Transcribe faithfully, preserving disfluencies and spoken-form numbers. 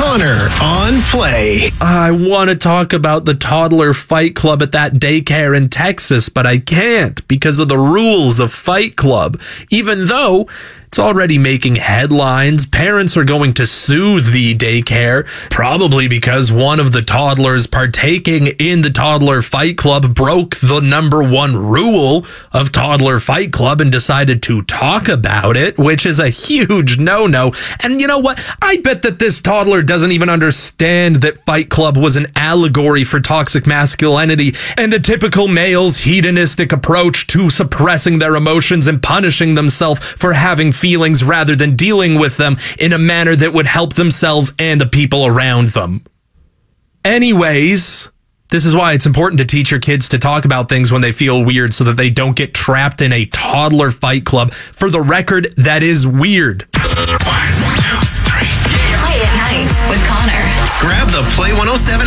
Connor on Play. I want to talk about the toddler fight club at that daycare in Texas, but I can't because of the rules of Fight Club. Even though it's already making headlines, parents are going to sue the daycare, probably because one of the toddlers partaking in the toddler fight club broke the number one rule of toddler fight club and decided to talk about it, which is a huge no-no. And you know what? I bet that this toddler doesn't even understand that Fight Club was an allegory for toxic masculinity and the typical male's hedonistic approach to suppressing their emotions and punishing themselves for having feelings rather than dealing with them in a manner that would help themselves and the people around them. Anyways, this is why it's important to teach your kids to talk about things when they feel weird so that they don't get trapped in a toddler fight club. For the record, that is weird. One, two, three. Play at night with Connor. Grab the Play one oh seven